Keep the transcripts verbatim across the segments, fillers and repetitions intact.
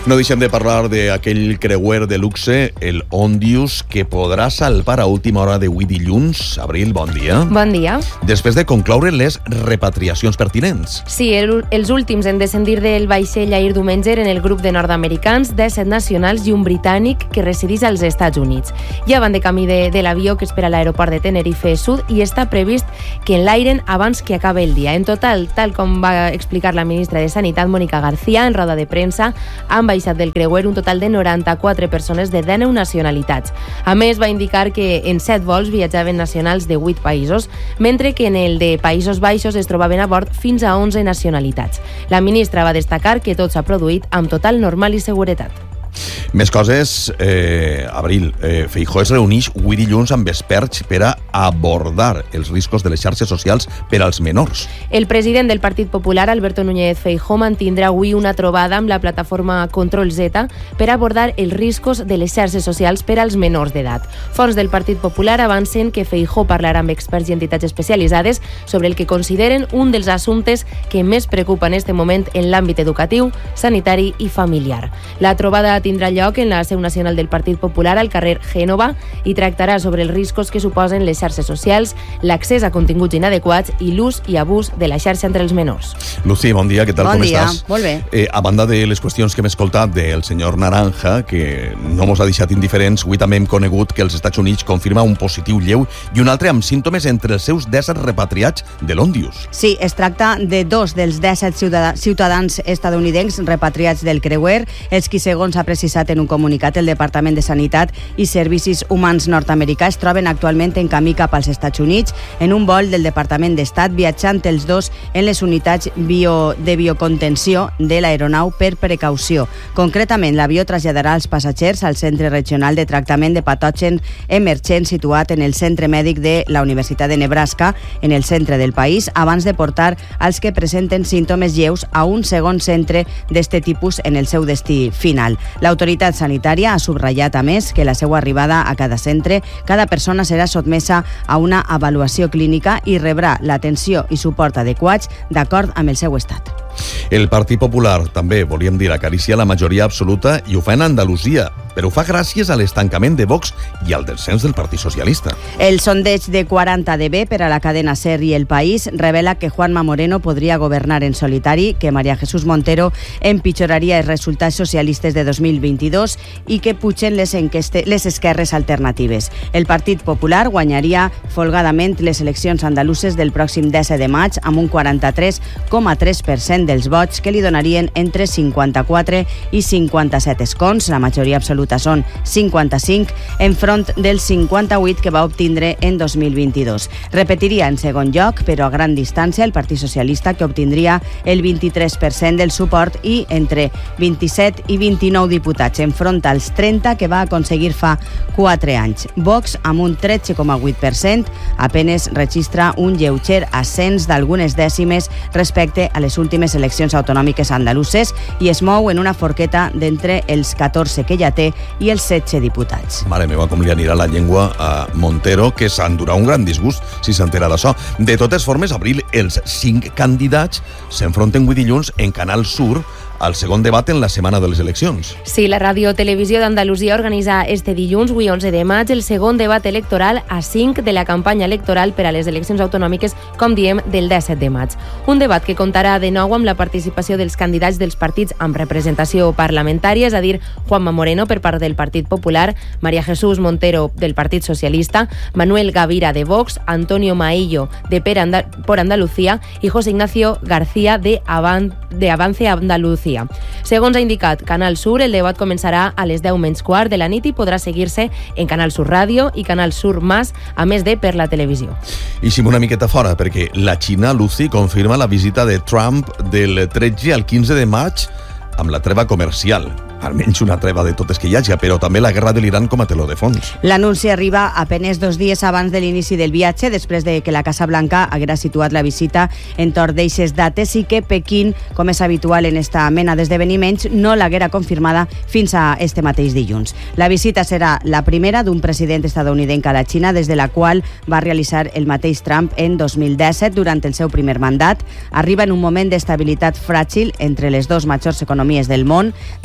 No deixem de parlar d'aquell creuer de luxe, el Ondius, que podrà salvar a última hora d'avui dilluns. Abril, bon dia. Bon dia. Després de concloure les repatriacions pertinents. Sí, el, els últims en descendir del vaixell ahir diumenge en el grup de nord-americans, disset nacionals i un britànic que resideix als Estats Units. Ja van de camí de, de l'avió que espera a l'aeroport de Tenerife Sud i està previst que enlairen abans que acabe el dia. En total, tal com va explicar la ministra de Sanitat, Mónica García, en roda de premsa, han baixat del creuer un total de noranta-quatre persones de dinou nacionalitats. A més, va indicar que en set vols viatjaven nacionals de vuit països, mentre que en el de Països Baixos es trobaven a bord fins a onze nacionalitats. La ministra va destacar que tot s'ha produït amb total normal i seguretat. Més coses, eh, Abril, eh, Feijóo es reuneix avui dilluns amb experts per a abordar els riscos de les xarxes socials per als menors. El president del Partit Popular, Alberto Núñez Feijóo, mantindrà avui una trobada amb la plataforma Control Z per abordar els riscos de les xarxes socials per als menors d'edat. Fonts del Partit Popular avancen que Feijóo parlarà amb experts i entitats especialitzades sobre el que consideren un dels assumptes que més preocupa en aquest moment en l'àmbit educatiu, sanitari i familiar. La trobada tindrà lloc en la seu nacional del Partit Popular al carrer Gènova i tractarà sobre els riscos que suposen les xarxes socials, l'accés a continguts inadequats i l'ús i abús de la xarxa entre els menors. Lucy, bon dia, què tal, bon com dia. estàs? Molt bé. Eh, a banda de les qüestions que hem escoltat del senyor Naranja, que no mos ha deixat indiferents, avui també hem conegut que els Estats Units confirma un positiu lleu i un altre amb símptomes entre els seus disset repatriats de l'Ondius. Sí, es tracta de dos dels disset ciutadans estadounidencs repatriats del creuer, els qui, segons ha precisat en un comunicat el Departament de Sanitat i Servicis Humans nord-americà, es troben actualment en camí cap als Estats Units en un vol del Departament d'Estat, viatjant els dos en les unitats bio, de biocontenció de l'aeronau per precaució. Concretament, l'avió traslladarà els passatgers al Centre Regional de Tractament de Patògens Emergents situat en el Centre Mèdic de la Universitat de Nebraska, en el centre del país, abans de portar als que presenten símptomes lleus a un segon centre d'este tipus en el seu destí final. L'autoritat sanitària ha subratllat, a més, que la seva arribada a cada centre, cada persona serà sotmesa a una avaluació clínica i rebrà l'atenció i suport adequats d'acord amb el seu estat. El Partit Popular també, volíem dir, acaricia la majoria absoluta i ho fa en Andalusia, però ho fa gràcies a l'estancament de Vox i al descens del Partit Socialista. El sondeig de quaranta de B per a la cadena SER i El País revela que Juanma Moreno podria governar en solitari, que María Jesús Montero empitjoraria els resultats socialistes de dos mil vint-i-dos i que pugen les, enqueste, les esquerres alternatives. El Partit Popular guanyaria folgadament les eleccions andaluses del pròxim disset de maig amb un quaranta-tres coma tres per cent dels vots que li donarien entre cinquanta-quatre i cinquanta-set escons. La majoria absoluta són cinquanta-cinc, enfront del cinquanta-vuit que va obtindre en dos mil vint-i-dos. Repetiria en segon lloc, però a gran distància, el Partit Socialista, que obtindria el vint-i-tres per cent del suport i entre vint-i-set i vint-i-nou diputats, enfront als trenta que va aconseguir fa quatre anys. Vox, amb un tretze coma vuit per cent, apenes registra un lleuger ascens d'algunes dècimes respecte a les últimes eleccions autonòmiques andaluses i es mou en una forqueta d'entre els catorze que ja té i els setze diputats. Mare meva, com li anirà la llengua a Montero, que s'endurà un gran disgust si s'entera d'això. De totes formes, Abril, els cinc candidats s'enfronten avui dilluns en Canal Sur al segon debat en la setmana de les eleccions. Sí, la Ràdio Televisió d'Andalusia organitza este dilluns, avui onze de maig, el segon debat electoral a cinc de la campanya electoral per a les eleccions autonòmiques, com diem, del disset de maig. Un debat que comptarà de nou amb la participació dels candidats dels partits amb representació parlamentària, és a dir, Juanma Moreno per part del Partit Popular, María Jesús Montero del Partit Socialista, Manuel Gavira de Vox, Antonio Maillo de Por Andalucía i José Ignacio García de, Avan de Avance Andalucía. Segons ha indicat Canal Sur, el debat començarà a les deu menys quart de la nit i podrà seguir-se en Canal Sur Ràdio i Canal Sur Más, a més de per la televisió. I sim una miqueta fora, perquè la Xina, Lucy, confirma la visita de Trump del tretze al quinze de maig amb la treva comercial. almenys una treva de totes que hi hagi, però també la guerra de l'Iran com a teló de fons. L'anunci arriba apenes dos dies abans de l'inici del viatge, després de que la Casa Blanca haguera situat la visita entorn d'eixes dates i que Pequín, com és habitual en esta mena d'esdeveniments, no l'haguera confirmada fins a este mateix dilluns. La visita serà la primera d'un president estadounidenc a la Xina, des de la qual va realitzar el mateix Trump en dos mil disset durant el seu primer mandat. Arriba en un moment d'estabilitat fràgil entre les dues majors economies del món, després de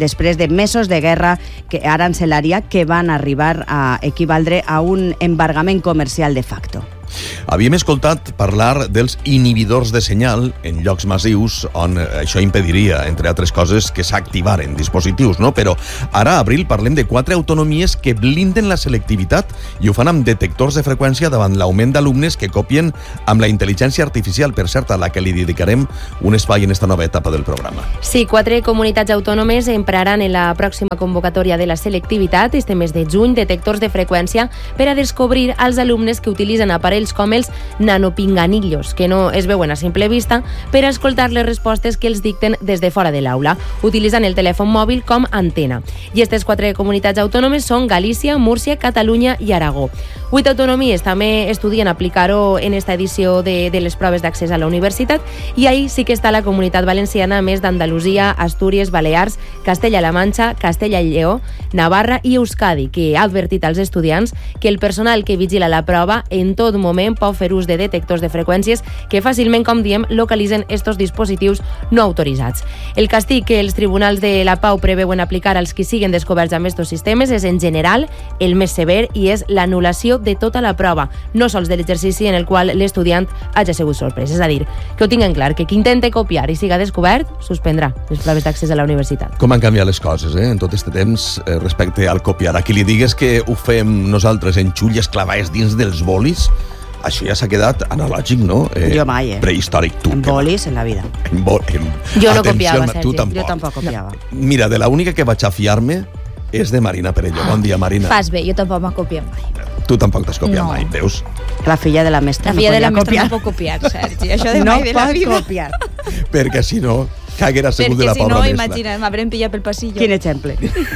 mesos de guerra que arancelaria que van arribar a equivaldre a un embargament comercial de facto. Havíem escoltat parlar dels inhibidors de senyal en llocs massius on això impediria, entre altres coses, que s'activaren dispositius, no? Però ara, a abril, parlem de quatre autonomies que blinden la selectivitat i ho fan amb detectors de freqüència davant l'augment d'alumnes que copien amb la intel·ligència artificial, per cert, a la que li dedicarem un espai en esta nova etapa del programa. Sí, quatre comunitats autònomes empraran en la pròxima convocatòria de la selectivitat este mes de juny detectors de freqüència per a descobrir als alumnes que utilitzen aparells com els nanopinganillos, que no es veuen a simple vista, per a escoltar les respostes que els dicten des de fora de l'aula, utilitzant el telèfon mòbil com antena. I aquestes quatre comunitats autònomes són Galícia, Múrcia, Catalunya i Aragó. Vuit autonomies també estudien aplicar-ho en esta edició de, de les proves d'accés a la universitat i ahí sí que està la Comunitat Valenciana, a més d'Andalusia, Astúries, Balears, Castella-La Manxa, Castella i Lleó, Navarra i Euskadi, que ha advertit als estudiants que el personal que vigila la prova en tot moment pot fer ús de detectors de freqüències que fàcilment, com diem, localitzen estos dispositius no autoritzats. El castig que els tribunals de la Pau preveuen aplicar als que siguen descoberts amb estos sistemes és, en general, el més sever i és l'anul·lació de tota la prova, no sols de l'exercici en el qual l'estudiant hagi sigut sorprès. És a dir, que ho tinguen clar, que qui intente copiar i siga descobert, suspendrà les proves d'accés a la universitat. Com han canviat les coses, eh, en tot aquest temps eh, respecte al copiar. A qui li digues que ho fem nosaltres en xulles clavades dins dels bolis, això ja s'ha quedat analògic, no? Eh, jo mai, eh? Prehistòric, tu. En bolis, en la vida. En bo, en... Jo no copiava, Sergi. Tu tampoc. Jo tampoc copiava. Mira, de la única que vaig a fiar-me és de Marina Perello. Bon dia, Marina. Fas bé, jo tampoc m'ha copiat mai. Tu tampoc t'has copiat No. mai, veus? La filla de la mestra La filla no de la podia mestra copiar. no pot copiar, Sergi. Això de No mai de la pot vida. copiar. Perquè si no, caguera segur de Perquè la si pobra no, mestra. imagina't, m'haurem pillat pel passillo. Quin exemple.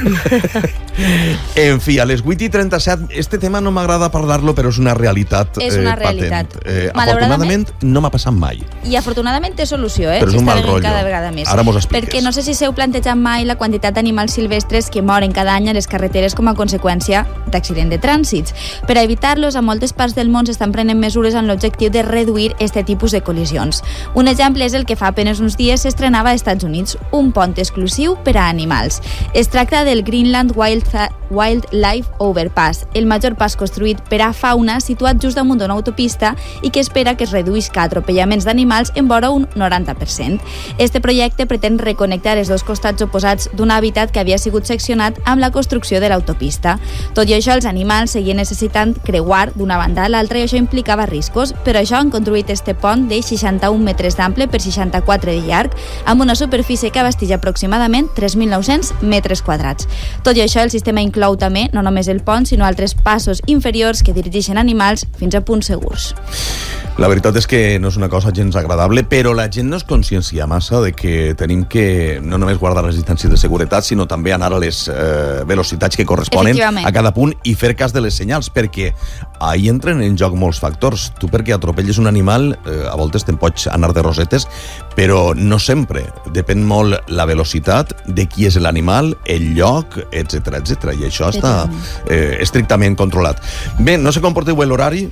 En fi, a les vuit i trenta-set, este tema no m'agrada parlar-lo, però és una realitat És una eh, realitat. patent. Eh, Malauradament- afortunadament, no m'ha passat mai. I afortunadament té solució, eh? Però és un S'està mal venint rotllo. cada vegada més. Ara mos expliques. Perquè no sé si s'heu plantejat mai la quantitat d'animals silvestres que moren cada any a les carreteres com a conseqüència d'accident de trànsits. Per a evitar-los, a moltes parts del món s'estan prenent mesures amb l'objectiu de reduir este tipus de col·lisions. Un exemple és el que fa apenas uns dies s'estrenava als Estats Units, un pont exclusiu per a animals. Es tracta del Greenland Wild Wildlife Overpass, el major pas construït per a fauna situat just damunt d'una autopista i que espera que es reduïsca atropellaments d'animals en vora un noranta per cent. Este projecte pretén reconnectar els dos costats oposats d'un hàbitat que havia sigut seccionat amb la construcció de l'autopista. Tot i això, els animals seguien necessitant creuar d'una banda a l'altra i això implicava riscos. Per això han construït este pont de seixanta-un metres d'ample per seixanta-quatre de llarg, amb una superfície que abasteix aproximadament tres mil nou-cents metres quadrats. Tot i això, el sistema inclou també no només el pont, sinó altres passos inferiors que dirigeixen animals fins a punts segurs. La veritat és que no és una cosa gens agradable, però la gent no es consciencia massa de que tenim que no només guardar les distàncies de seguretat, sinó també anar a les eh, velocitats que corresponen a cada punt i fer cas de les senyals, perquè ahí entren en joc molts factors. Tu perquè atropelles un animal, eh, a voltes te'n pots anar de rosetes, però no sempre. Depèn molt la velocitat, de qui és l'animal, el lloc, etcètera, etcètera. I això està eh, estrictament controlat. Bé, no sé com porteu l'horari.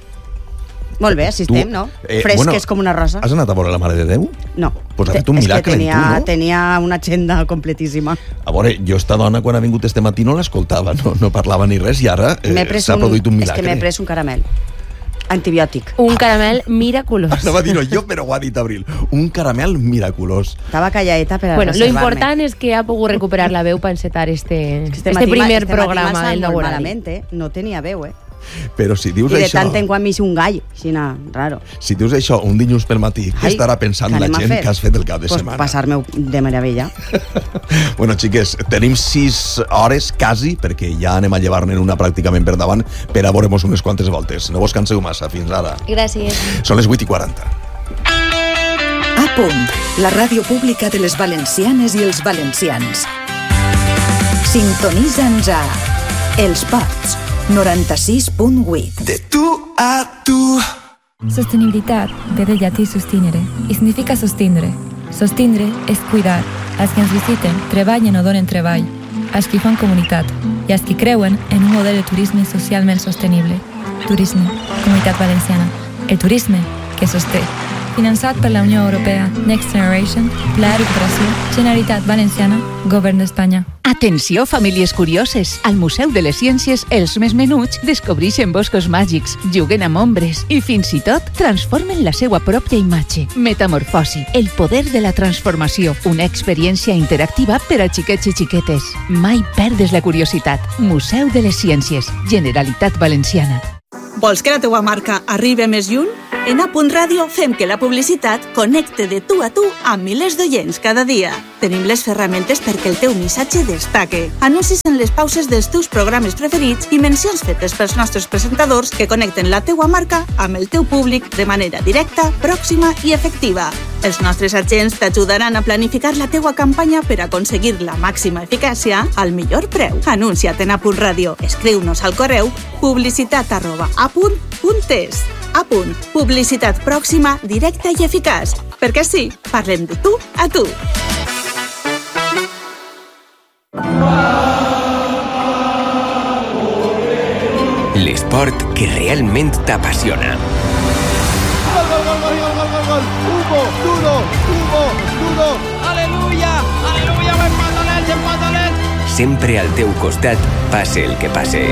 Molt bé, si estem, no? Eh, Fresc bueno, és com una rosa. Has anat a veure la Mare de Déu? No. Pues ha fet un És miracle que tenia, en tu, no? tenia una agenda completíssima. A veure, jo esta dona quan ha vingut este matí no l'escoltava, no, no parlava ni res, i ara eh, s'ha produït un És miracle. que m'he pres un caramel antibiòtic. Un caramel miraculós. Anava a dir-ho jo, però ho ha dit Abril. Un caramel miraculós. Estava calladeta per a Bueno, lo reservar-me. important és que ha pogut recuperar la veu per encetar este, Este, este matí m'ha- primer este matí programa m'ha del molt nou horari. malament, eh? No tenia veu, eh? Però si dius I de això... tant en quan m'hi un gall, així, na, raro. Si dius això un dilluns pel matí, què Ai, estarà pensant què la anem a gent fer? que has fet el cap de Pues setmana? passar-me de meravella. Bueno, xiques, tenim sis hores, quasi, perquè ja anem a llevar-ne una pràcticament per davant, per a veure-mos unes quantes voltes. No vos canseu massa. Fins ara. Gràcies. Són les vuit i quaranta. A punt, la ràdio pública de les valencianes i els valencians. Sintonitza'ns a Els Ports, noranta-sis punt vuit. De tu a tu. Sostenibilitat ve del llatí sustinere i significa sostindre. Sostindre és cuidar. Els que ens visiten treballen o donen treball, els que fan comunitat i els que creuen en un model de turisme socialment sostenible. Turisme, Comunitat Valenciana. El turisme que sosté finançat per la Unió Europea, Next Generation, Pla de Recuperació, Generalitat Valenciana, Govern d'Espanya. Atenció, famílies curioses! Al Museu de les Ciències, els més menuts descobreixen boscos màgics, juguen amb ombres i fins i tot transformen la seva pròpia imatge. Metamorfosi, el poder de la transformació, una experiència interactiva per a xiquets i xiquetes. Mai perdes la curiositat. Museu de les Ciències, Generalitat Valenciana. Vols que la teua marca arribi més lluny? En A Punt Ràdio fem que la publicitat connecte de tu a tu amb milers d'oients cada dia. Tenim les ferramentes perquè el teu missatge destaque. Anuncis en les pauses dels teus programes preferits i mencions fetes pels nostres presentadors que connecten la teua marca amb el teu públic de manera directa, pròxima i efectiva. Els nostres agents t'ajudaran a planificar la teua campanya per aconseguir la màxima eficàcia al millor preu. Anuncia't en A Punt Ràdio. Escriu-nos al correu publicitat arroba apunt punt es. A Punt. Publicitat pròxima, directa i eficaç. Perquè sí, parlem de tu a tu. L'esport que realment t'apassiona. Gol, gol, gol, gol, gol, gol, gol. Hugo, duro, Hugo, duro. Aleluya, aleluya, buen Patolet, buen Patolet. Sempre al teu costat, passe el que passe.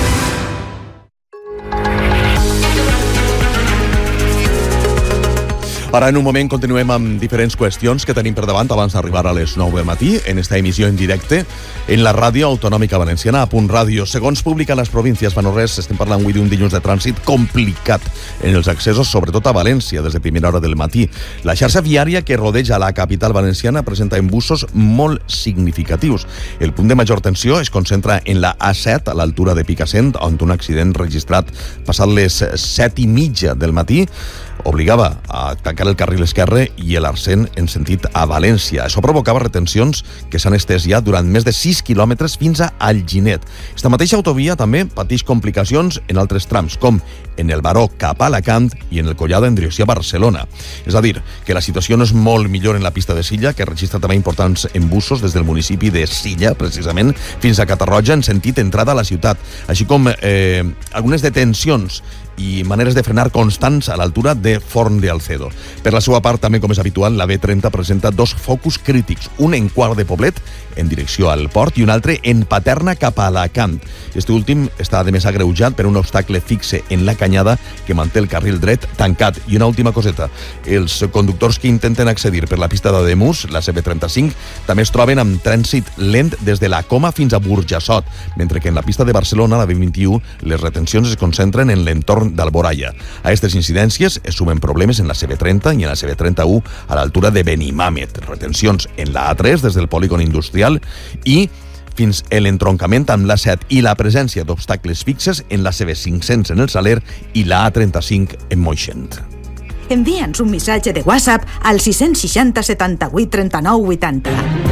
Ara, en un moment, continuem amb diferents qüestions que tenim per davant abans d'arribar a les nou del matí en esta emissió en directe en la ràdio autonòmica valenciana, A Punt Ràdio. Segons publica les províncies fa no res, estem parlant avui d'un dilluns de trànsit complicat en els accessos, sobretot a València, des de primera hora del matí. La xarxa viària que rodeja la capital valenciana presenta embussos molt significatius. El punt de major tensió es concentra en la A set, a l'altura de Picassent, on un accident registrat passat les set i mitja del matí obligava a tancar el carril esquerre i l'Arsèn en sentit a València. Això provocava retencions que s'han estès ja durant més de sis quilòmetres fins a Alginet. Esta mateixa autovia també pateix complicacions en altres trams, com en el Baró cap a Alacant i en el Collado en direcció a Barcelona. És a dir, que la situació no és molt millor en la pista de Silla, que registra també importants embussos des del municipi de Silla, precisament, fins a Catarroja en sentit entrada a la ciutat, així com eh, algunes detencions i maneres de frenar constants a l'altura de Forn de Alcedo. Per la seva part, també com és habitual, la B trenta presenta dos focus crítics, un en Quart de Poblet, en direcció al port, i un altre en Paterna cap a Alacant. Este últim està, a més, agreujat per un obstacle fixe en la canyada que manté el carril dret tancat. I una última coseta, els conductors que intenten accedir per la pista d'Ademús, la C B trenta-cinc, també es troben amb trànsit lent des de la Coma fins a Burjassot, mentre que en la pista de Barcelona, la B vint-i-u, les retencions es concentren en l'entorn d'Alboraya. A aquestes incidències es sumen problemes en la C B trenta i en la C B trenta-u a l'altura de Benimàmet, retencions en la A tres des del polígon industrial i fins a l'entroncament amb l'A set i la presència d'obstacles fixes en la C B cinc-cents en el Saler i la A trenta-cinc en Moixent. Envia'ns un missatge de WhatsApp al sis seixanta setanta-vuit trenta-nou vuitanta.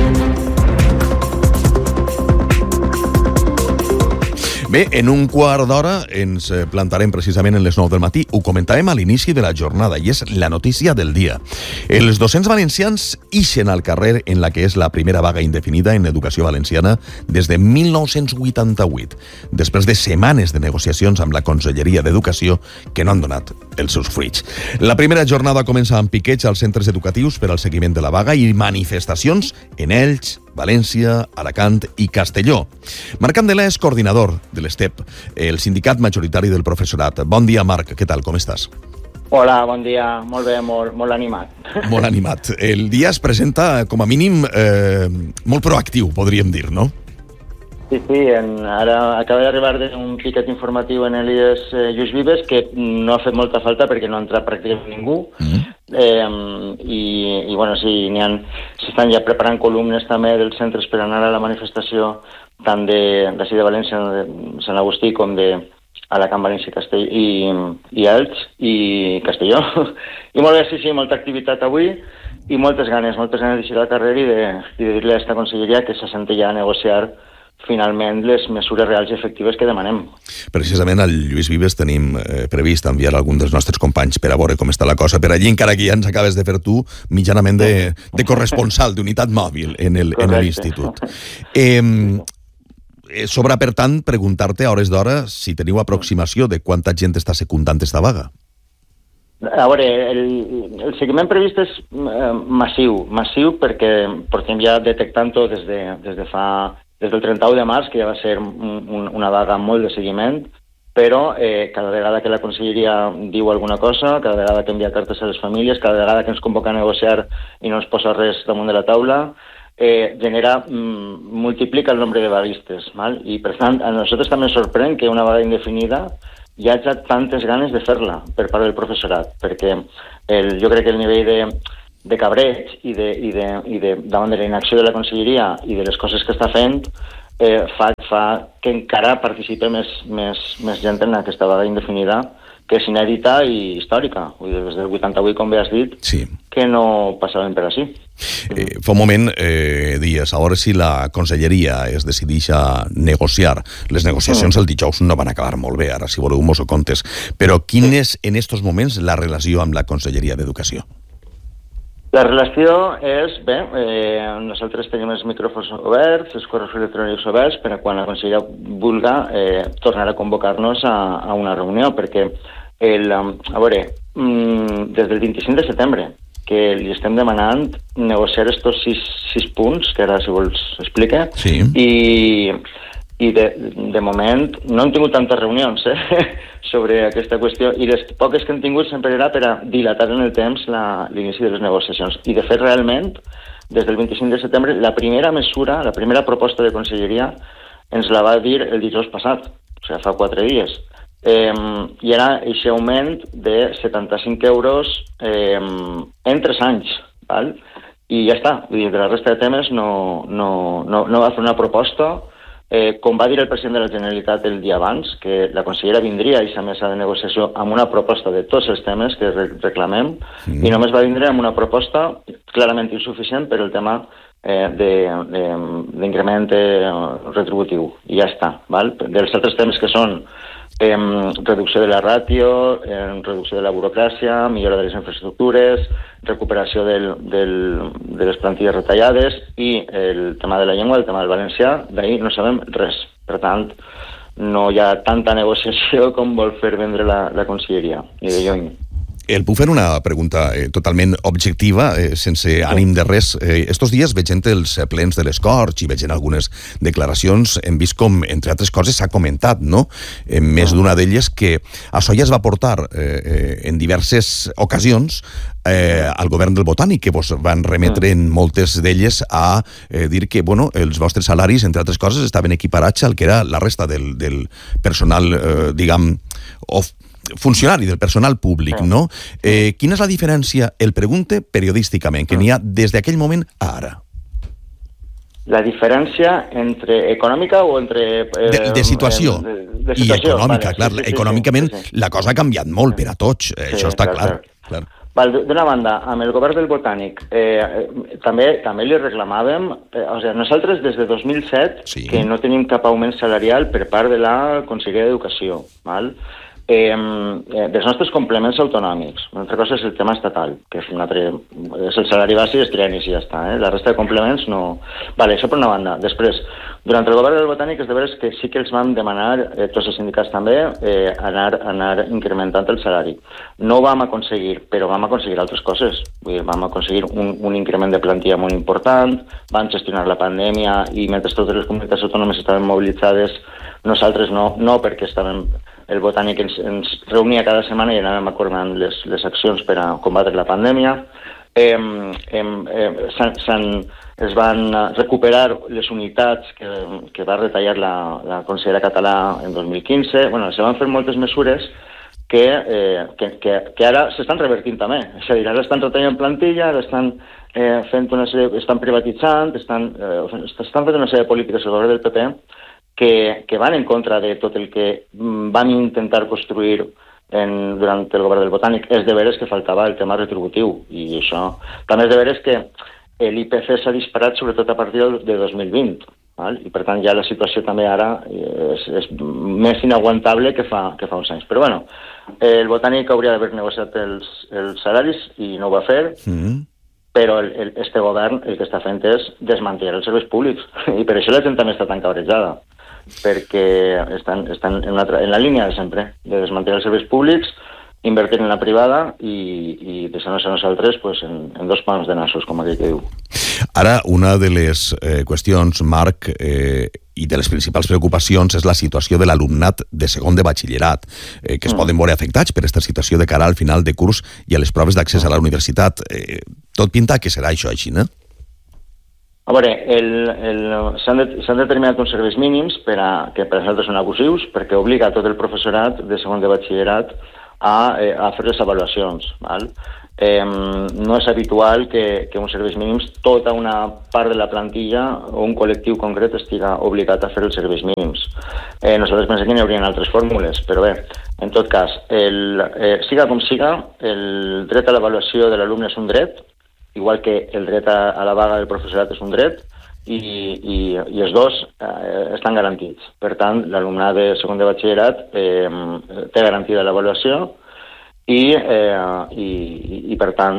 Bé, en un quart d'hora ens plantarem precisament en les nou del matí. Ho comentàvem a l'inici de la jornada i és la notícia del dia. Els docents valencians ixen al carrer en la que és la primera vaga indefinida en educació valenciana des de mil nou-cents vuitanta-vuit, després de setmanes de negociacions amb la Conselleria d'Educació que no han donat els seus fruits. La primera jornada comença amb piquets als centres educatius per al seguiment de la vaga i manifestacions en Elx, València, Alacant i Castelló. Marc Candelà és coordinador de l'ESTEP, el sindicat majoritari del professorat. Bon dia, Marc, què tal, com estàs? Hola, bon dia, molt bé, molt, molt animat. Molt animat. El dia es presenta, com a mínim, eh, molt proactiu, podríem dir, no? Sí, sí, en, ara acaba d'arribar un piquet informatiu en l'I E S eh, Lluís Vives que no ha fet molta falta perquè no ha entrat pràcticament ningú. Mm-hmm. eh, i, i bueno, sí, n'hi han, s'estan ja preparant columnes també dels centres per anar a la manifestació tant de, d'ací de València, de Sant Agustí, com de Alacant, València Castell, i, i Elx i Castelló. I molt bé, sí, sí, molta activitat avui i moltes ganes, moltes ganes d'eixir al carrer i de, i de dir-li a aquesta conselleria que s'assenta ja a negociar finalment les mesures reals i efectives que demanem. Precisament al Lluís Vives tenim eh, previst enviar algun dels nostres companys per a veure com està la cosa per allí, encara que ja ens acabes de fer tu mitjanament de, de corresponsal d'unitat mòbil en el, en l'institut. Eh, sobra, per tant, preguntar-te a hores d'hora si teniu aproximació de quanta gent està secundant esta vaga. A veure, el, el seguiment previst és eh, massiu, massiu perquè portem ja detectant-ho des, de, des, de fa, des del trenta-u de març, que ja va ser un, un, una vaga molt de seguiment, però eh, cada vegada que la conselleria diu alguna cosa, cada vegada que envia cartes a les famílies, cada vegada que ens convoca a negociar i no ens posa res damunt de la taula, eh, genera, mm, multiplica el nombre de vaguistes, val? I per tant a nosaltres també ens sorprèn que una vaga indefinida hi ha ja tantes ganes de fer-la per part del professorat, perquè el, jo crec que el nivell de, de cabreig i, de, i, de, i de, davant de la inacció de la conselleria i de les coses que està fent eh, fa, fa que encara participi més, més, més gent en aquesta vaga indefinida, que és inèdita i històrica. Vull dir, des del vuitanta-vuit, com bé has dit, sí, que no passaven per així. Eh, fa un moment eh, dies, a veure si la conselleria es decideix a negociar. Les negociacions mm. el dijous no van acabar molt bé, ara si voleu mos ho contes, però quin és en estos moments la relació amb la Conselleria d'Educació? La relació és, bé, eh, nosaltres tenim els micròfons oberts, els correus electrònics oberts, per a quan la conselleria vulga eh, tornar a convocar-nos a, a una reunió, perquè, el, a veure, mm, des del vint-i-cinc de setembre, que li estem demanant negociar estos sis, sis punts, que ara, si vols, explique, sí. i, i de, de moment no hem tingut tantes reunions eh, sobre aquesta qüestió, i les poques que hem tingut sempre era per a dilatar en el temps la, l'inici de les negociacions. I de fet, realment, des del vint-i-cinc de setembre, la primera mesura, la primera proposta de conselleria ens la va dir el dijous passat, o sigui, fa quatre dies. Eh, i era aquest augment de setanta-cinc euros eh, en tres anys, val? I ja està. Vull dir, de la resta de temes no, no, no, no va fer una proposta. Eh, com va dir el president de la Generalitat el dia abans, que la consellera vindria a aquesta mesa de negociació amb una proposta de tots els temes que reclamem, mm. i només va vindre amb una proposta clarament insuficient per el tema eh, de, de, d'increment eh, retributiu. I ja està. Val? Dels altres temes que són Eh, reducció de la ràtio, eh, reducció de la burocràcia, millora de les infraestructures, recuperació del, del, de les plantilles retallades i el tema de la llengua, el tema del valencià, d'ahir no sabem res. Per tant, no hi ha tanta negociació com vol fer vendre la, la conselleria, ni de lluny. El puc fer una pregunta eh, totalment objectiva, eh, sense ànim de res. Eh, estos dies, veient els plens de les Corts i veient algunes declaracions, hem vist com, entre altres coses, s'ha comentat, no?, en més d'una d'elles, que això ja es va portar eh, en diverses ocasions eh, al govern del Botànic, que vos van remetre en moltes d'elles a eh, dir que, bueno, els vostres salaris, entre altres coses, estaven equiparats al que era la resta del, del personal, eh, diguem, of, funcionari, del personal públic, no? Eh, quina és la diferència, el pregunte periodísticament, que n'hi ha des d'aquell moment a ara? La diferència entre econòmica o entre... Eh, de, de situació. De, de situació. I econòmica, vale, clar. Sí, sí, econòmicament sí, sí. la cosa ha canviat molt per a tots, sí, això està clar. clar. clar. Val, d'una banda, amb el govern del Botànic, eh, eh, també també li reclamàvem, eh, o sigui, nosaltres des de dos mil set sí. que no tenim cap augment salarial per part de la Conselleria d'Educació, val? Eh, eh, dels nostres complements autonòmics. Una altra cosa és el tema estatal, que és, un altre, és el salari bàsic, els triennis i ja està. Eh? La resta de complements no... Vale, això per una banda. Després, durant el govern del Botànic és de veres que sí que els vam demanar, eh, tots els sindicats també, eh, anar, anar incrementant el salari. No ho vam aconseguir, però vam aconseguir altres coses. Vull dir, vam aconseguir un, un increment de plantilla molt important, vam gestionar la pandèmia i mentre totes les comunitats autònomes estaven mobilitzades, nosaltres no, no perquè estàvem... El Botànic ens, ens reunia cada setmana i anàvem acordant les, les accions per a combatre la pandèmia. Eh, eh, eh, s'han, s'han, es van recuperar les unitats que, que va retallar la, la consellera català en dos mil quinze. Bueno, se van fer moltes mesures que, eh, que, que, que ara s'estan revertint també. És a dir, ara estan retallant plantilla, ara estan, eh, fent una sèrie, estan privatitzant, estan, eh, estan fent una sèrie de polítiques al govern del P P Que, que van en contra de tot el que van intentar construir en, durant el govern del Botànic. És de veres que faltava el tema retributiu, i això també és de veres que l'I P C s'ha disparat sobretot a partir de dos mil vint, val? I per tant ja la situació també ara és, és més inaguantable que fa, que fa uns anys. Però bueno, el Botànic hauria d'haver negociat els, els salaris i no ho va fer, mm-hmm. però el, el, este govern el que està fent és desmantellar els serveis públics, i per això la gent també està tan cabrejada, perquè estan, estan en, una, en la línia de sempre, de desmantellar els serveis públics invertir en la privada i, i deixar-nos a nosaltres pues, en, en dos pams de nassos, com aquell que diu. Ara, una de les eh, qüestions, Marc, eh, i de les principals preocupacions és la situació de l'alumnat de segon de batxillerat, eh, que es mm. poden veure afectats per aquesta situació de cara al final de curs i a les proves d'accés a la universitat. Eh, tot pinta que serà això així, no? A veure, s'han de, determinat uns serveis mínims per a, que per a nosaltres són abusius, perquè obliga tot el professorat de segon de batxillerat a, a fer les avaluacions. Val? Eh, no és habitual que, que uns serveis mínims, tota una part de la plantilla o un col·lectiu concret estiga obligat a fer els serveis mínims. Eh, nosaltres pensem que n'hi haurien altres fórmules, però bé, en tot cas, el, eh, siga com siga, el dret a l'avaluació de l'alumne és un dret, igual que el dret a, a la vaga del professorat és un dret, i, i, i els dos eh, estan garantits. Per tant, l'alumnat de segon de batxillerat eh, té garantida l'avaluació i, eh, i, i, per tant,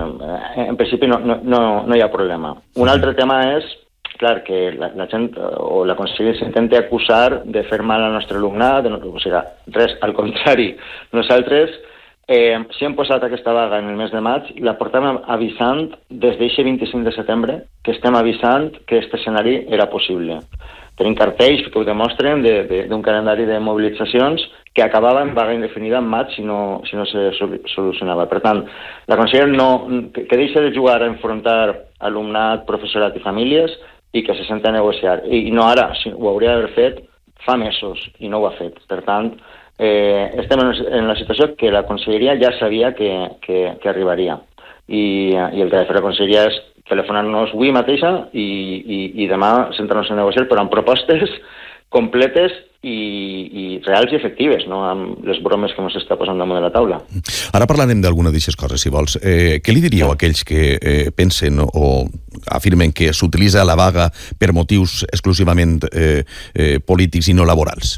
eh, en principi no, no, no, no hi ha problema. Un altre tema és, clar, que la, la gent o la conselleria s'intenta acusar de fer mal al nostre alumnat, de no, o sigui, res, al contrari. Nosaltres, Eh, si hem posat aquesta vaga en el mes de maig, la portem avisant des d'aquest vint-i-cinc de setembre que estem avisant que aquest escenari era possible. Tenim cartells que ho demostren d'un calendari de mobilitzacions que acabava en vaga indefinida en maig si no, si no se solucionava. Per tant, la conselleria no, que, que deixa de jugar a enfrontar alumnat, professorat i famílies i que se senta a negociar. I, i no ara, si ho hauria d'haver fet fa mesos i no ho ha fet. Per tant, Eh, estem en la situació que la conselleria ja sabia que, que, que arribaria I, i el que ha de fer la conselleria és telefonar-nos avui mateixa i, i, i demà sentar-nos a negociar, però amb propostes completes i, i reals i efectives, no amb les bromes que ens està posant damunt de la taula. Ara parlarem d'alguna d'aquestes coses, si vols. Eh, què li diríeu a aquells que eh, pensen o afirmen que s'utilitza la vaga per motius exclusivament eh, eh, polítics i no laborals?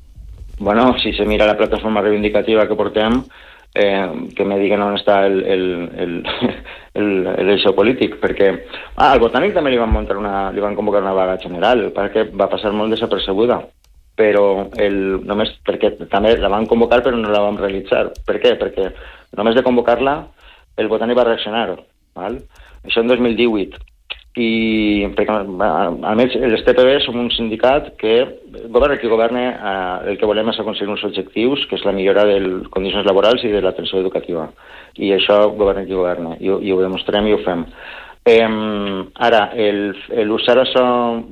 Bueno, si se mira la plataforma reivindicativa que portem, eh, que me diguen on està el, el, el, el, el eixo polític, perquè ah, al Botànic també li van, muntar una, li van convocar una vaga general, perquè va passar molt desapercebuda, però el, només perquè també la van convocar però no la vam realitzar. Per què? Perquè només de convocar-la el Botànic va reaccionar, val? Això en dos mil divuit. I perquè a més els T P B som un sindicat que governa qui governa, eh, el que volem és aconseguir uns objectius, que és la millora de les condicions laborals i de l'atenció educativa, i això governa qui governa, i, i ho demostrem i ho fem. Eh, ara, el usar això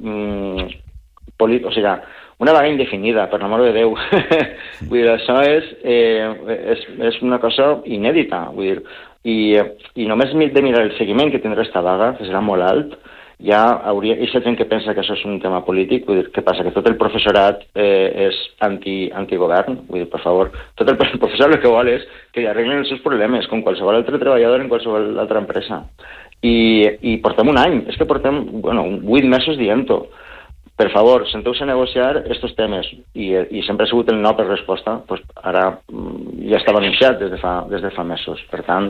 mm, polit, o sigui, una vaga indefinida, per l'amor de Déu. Vull dir, això és, eh, és, és una cosa inèdita, vull dir, I, i només de mirar el seguiment que tindrà esta vaga, que serà molt alt, ja hauria... I si gent que pensa que això és un tema polític, vull dir, què passa? Que tot el professorat eh, és anti, antigovern? Vull dir, per favor, tot el professorat el que vol és que arreglen els seus problemes, com qualsevol altre treballador en qualsevol altra empresa. I, i portem un any, és que portem, bueno, vuit mesos dient-ho. Per favor, senteu-se a negociar estos temes, i, i sempre ha sigut el no per resposta, pues ara ja estava anunciat des de fa, des de fa mesos. Per tant,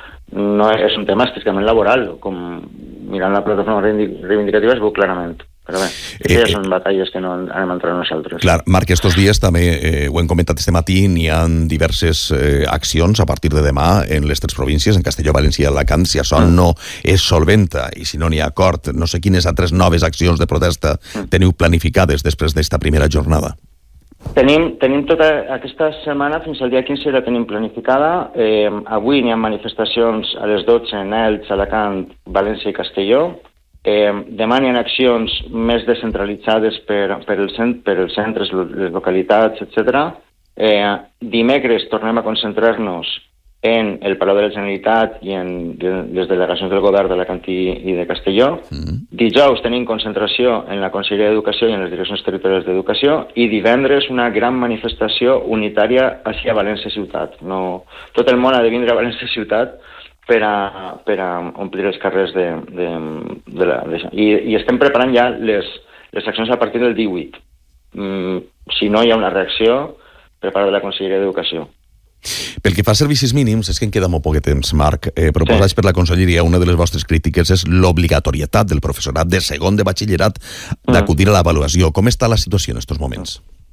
no és un tema estrictament laboral, com mirant la plataforma reivindicativa es veu clarament. Però bé, eh, ja són batalles que no anem a entrar nosaltres. Clar, Marc, estos dies també, eh, ho hem comentat este matí, n'hi ha diverses eh, accions a partir de demà en les tres províncies, en Castelló, València i Alacant. Si això mm. no és solventa i si no n'hi ha acord, no sé quines altres noves accions de protesta mm. teniu planificades després d'esta primera jornada. Tenim, tenim tota aquesta setmana, fins al dia quinze la tenim planificada. Eh, avui n'hi ha manifestacions a les dotze en Elx, Alacant, València i Castelló. Eh, demà hi ha accions més descentralitzades per, per, el cent, per els centres, les localitats, etcètera. Eh, dimecres tornem a concentrar-nos en el Palau de la Generalitat i en les delegacions del govern d'Alacant i de Castelló. Mm. Dijous tenim concentració en la Conselleria d'Educació i en les direccions territorials d'Educació, i divendres una gran manifestació unitària a València Ciutat. No, tot el món ha de vindre a València Ciutat per a, per a omplir els carrers de, de, de la... De, i, I estem preparant ja les, les accions a partir del divuit. Mm, si no hi ha una reacció per part de la Conselleria d'Educació. Pel que fa a servicis mínims, és que en queda molt poc temps, Marc. Eh, proposats sí. per la Conselleria, una de les vostres crítiques és l'obligatorietat del professorat de segon de batxillerat d'acudir a l'avaluació. Com està la situació en aquests moments?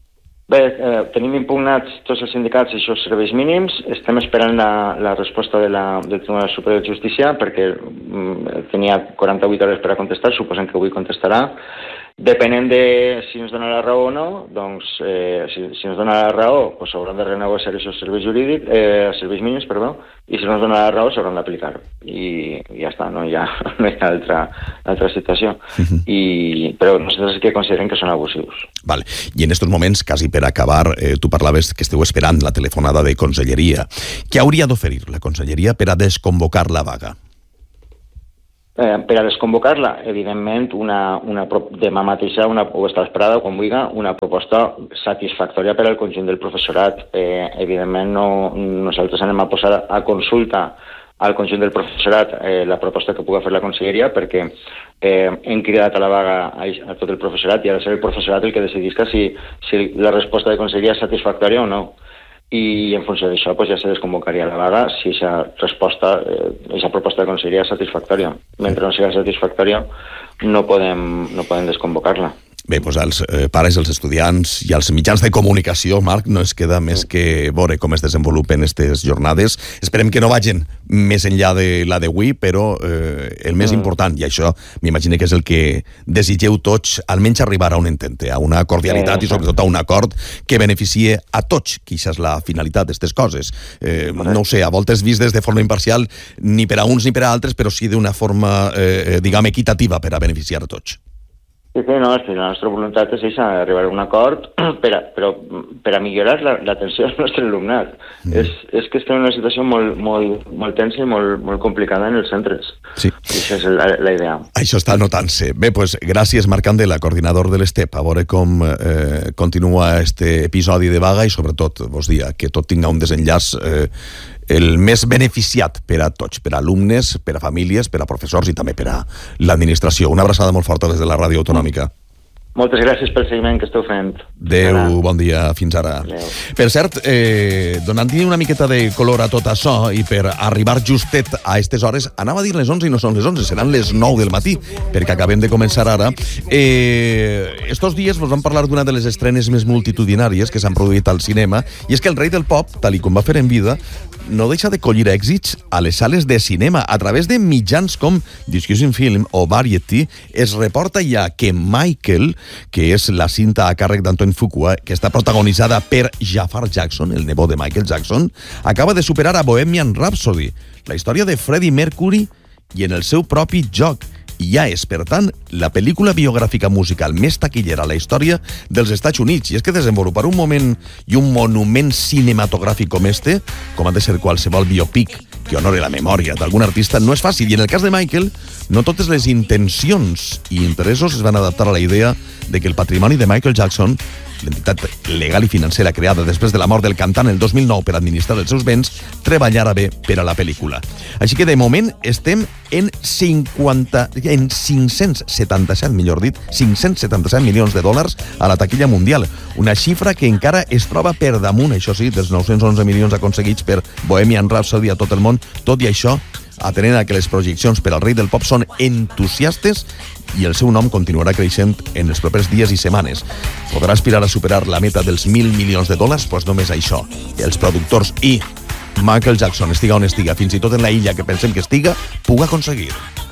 Bé, eh, tenim impugnats tots els sindicats i els serveis mínims. Estem esperant la, la resposta de la, del Tribunal Superior de Justícia perquè mm, tenia quaranta-vuit hores per a contestar, suposem que avui contestarà. Depenent de si ens dona la raó o no, doncs, eh, si, si ens dona la raó, doncs s'hauran de renegociar aquests serveis jurídics, eh, serveis mínims, perdó, i si no ens dona la raó, s'hauran d'aplicar. I, I ja està, no hi ha, no hi ha altra, altra situació. Uh-huh. I, però nosaltres sí que considerem que són abusius. Vale. I en estos moments, quasi per acabar, eh, tu parlaves que esteu esperant la telefonada de Conselleria. Què hauria d'oferir la Conselleria per a desconvocar la vaga? Eh, per a desconvocar-la, evidentment, una, una, demà mateixa, una, o està esperada, quan vulgui, una proposta satisfactòria per al conjunt del professorat. Eh, evidentment, no, nosaltres anem a posar a consulta al conjunt del professorat eh, la proposta que pugui fer la Conselleria, perquè eh, hem cridat a la vaga a, a tot el professorat i ha de ser el professorat el que decidisca si, si la resposta de Conselleria és satisfactòria o no. I en funció d'això pues, ja se desconvocaria la vaga si aquesta resposta, aquesta eh, proposta de Conselleria és satisfactòria. Mentre no sigui satisfactòria, no podem, no podem desconvocar-la. Bé, doncs als eh, pares, als estudiants i als mitjans de comunicació, Marc, no es queda més que veure com es desenvolupen aquestes jornades. Esperem que no vagin més enllà de la d'avui, però eh, el més important, i això m'imagino que és el que desitgeu tots, almenys arribar a un entente, a una cordialitat i sobretot a un acord que beneficie a tots, que això és la finalitat d'aquestes coses. Eh, no ho sé, a voltes vistes de forma imparcial, ni per a uns ni per a altres, però sí d'una forma, eh, diguem, equitativa per a beneficiar a tots. Sí, sí, no, sí, la nostra voluntat és això, arribar a un acord per a, però, per a millorar l'atenció la, del nostre alumnat. Mm. És, és que estem en una situació molt, molt, molt tensa i molt, molt complicada en els centres. Sí. I això és la, la idea. Això està notant-se. Bé, doncs, gràcies, Marc Candela, coordinador de l'Estep, a veure com eh, continua este episodi de vaga i, sobretot, vos dia, que tot tinga un desenllaç eh, el més beneficiat per a tots, per a alumnes, per a famílies, per a professors i també per a l'administració. Una abraçada molt forta des de la Ràdio Autonòmica. Moltes gràcies pel seguiment que esteu fent. Adéu, bon dia, fins ara. Adéu. Per cert, eh, donant-hi una miqueta de color a tot això i per arribar justet a aquestes hores, anava a dir les onze i no són les onze, seran les nou del matí, perquè acabem de començar ara. Eh, estos dies vos vam parlar d'una de les estrenes més multitudinàries que s'han produït al cinema, i és que el rei del pop, tal i com va fer en vida, no deixa de collir èxits a les sales de cinema. A través de mitjans com Discussion Film o Variety es reporta ja que Michael, que és la cinta a càrrec d'Antoine Fuqua, que està protagonitzada per Jafar Jackson, el nebot de Michael Jackson, acaba de superar a Bohemian Rhapsody, la història de Freddie Mercury, i en el seu propi joc. I ja és, per tant, la pel·lícula biogràfica musical més taquillera a la història dels Estats Units. I és que desenvolupar un moment i un monument cinematogràfic com este, com ha de ser qualsevol biopic que honore la memòria d'algun artista, no és fàcil. I en el cas de Michael, no totes les intencions i interessos es van adaptar a la idea de que el patrimoni de Michael Jackson, l'entitat legal i financera creada després de la mort del cantant el dos mil nou per administrar els seus béns, treballara bé per a la pel·lícula. Així que de moment estem en cinquanta, en cinc-cents setanta-set, millor dit, cinc-cents setanta-set milions de dòlars a la taquilla mundial, una xifra que encara es troba per damunt, això sí, dels nou-cents onze milions aconseguits per Bohemian Rhapsody a tot el món. Tot i això, atenent a que les projeccions per al rei del pop són entusiastes i el seu nom continuarà creixent en els propers dies i setmanes. Podrà aspirar a superar la meta dels mil milions de dòlars? Doncs només això. Els productors i Michael Jackson, estiga on estiga, fins i tot en la illa que pensem que estiga, puga aconseguir.